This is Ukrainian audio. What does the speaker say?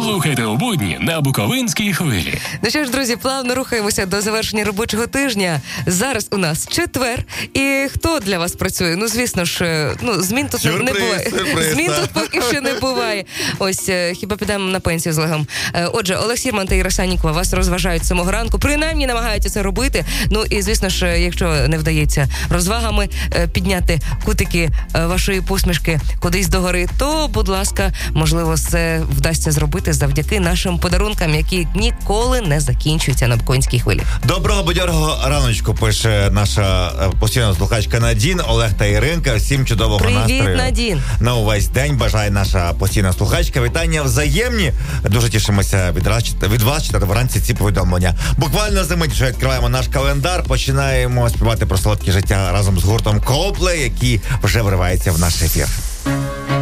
Слухайте у будні на Буковинській хвилі. Ну що ж, друзі, плавно рухаємося до завершення робочого тижня. Зараз у нас четвер. І хто для вас працює? Ну, звісно ж, змін тут не буває. Змін тут поки що не буває. Ось, хіба підемо на пенсію з Олегом. Отже, Олег Сірман та Іра Санікова вас розважають з самого ранку. Принаймні намагаються це робити. Ну і, звісно ж, якщо не вдається розвагами підняти кутики вашої посмішки кудись догори, то, будь ласка, можливо, це вдасться зробити завдяки нашим подарункам, які ніколи не закінчуються на Буковинській хвилі. Доброго бадьорого раночку, пише наша постійна слухачка Надін, Олег та Іринка. Всім чудового настрою. Привіт, Надін. На увесь день бажає наша постійна слухачка. Вітання взаємні. Дуже тішимося від вас читати вранці ці повідомлення. Буквально за мить, що відкриваємо наш календар, починаємо співати про солодке життя разом з гуртом Coldplay, який вже вривається в наш ефір.